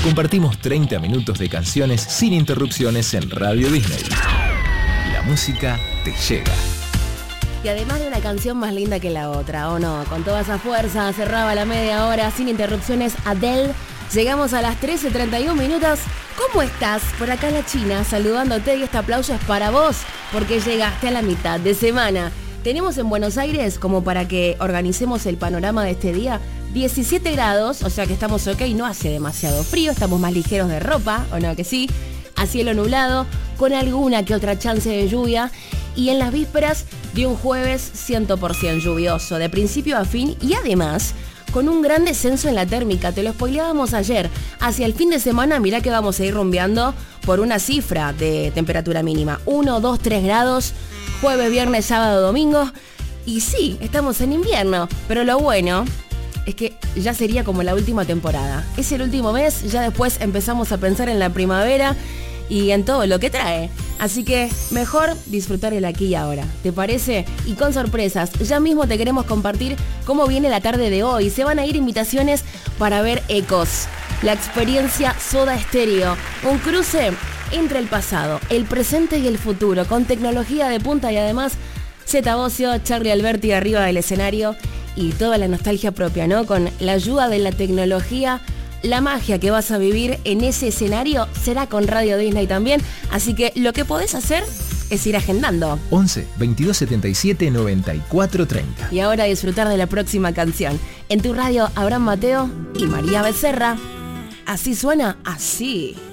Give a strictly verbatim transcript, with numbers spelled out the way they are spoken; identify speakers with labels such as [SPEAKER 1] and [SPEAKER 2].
[SPEAKER 1] Compartimos treinta minutos de canciones sin interrupciones en Radio Disney. La música te llega.
[SPEAKER 2] Y además de una canción más linda que la otra, ¿o no? Con toda esa fuerza, cerraba la media hora, sin interrupciones, Adele. Llegamos a las trece treinta y un minutos. ¿Cómo estás? Por acá la China, saludándote, y este aplauso es para vos, porque llegaste a la mitad de semana. Tenemos en Buenos Aires, como para que organicemos el panorama de este día, diecisiete grados, o sea que estamos ok, no hace demasiado frío, estamos más ligeros de ropa, ¿o no que sí? A cielo nublado, con alguna que otra chance de lluvia, y en las vísperas de un jueves cien por ciento lluvioso, de principio a fin, y además con un gran descenso en la térmica. Te lo spoileábamos ayer. Hacia el fin de semana, mirá que vamos a ir rumbeando por una cifra de temperatura mínima. uno, dos, tres grados, jueves, viernes, sábado, domingo. Y sí, estamos en invierno, pero lo bueno es que ya sería como la última temporada. Es el último mes, ya después empezamos a pensar en la primavera y en todo lo que trae. Así que mejor disfrutar el aquí y ahora, ¿te parece? Y con sorpresas, ya mismo te queremos compartir cómo viene la tarde de hoy. Se van a ir invitaciones para ver Ecos, la experiencia Soda Stereo, un cruce entre el pasado, el presente y el futuro, con tecnología de punta y además Zeta Bosio, Charlie Alberti arriba del escenario y toda la nostalgia propia, ¿no? Con la ayuda de la tecnología. La magia que vas a vivir en ese escenario será con Radio Disney también, así que lo que podés hacer es ir agendando.
[SPEAKER 1] once, veintidós setenta y siete, noventa y cuatro treinta.
[SPEAKER 2] Y ahora disfrutar de la próxima canción. En tu radio, Abraham Mateo y María Becerra. Así suena, así.